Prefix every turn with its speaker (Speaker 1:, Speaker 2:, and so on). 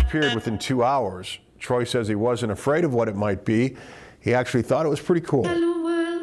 Speaker 1: disappeared within 2 hours. Troy says he wasn't afraid of what it might be. He actually thought it was pretty cool.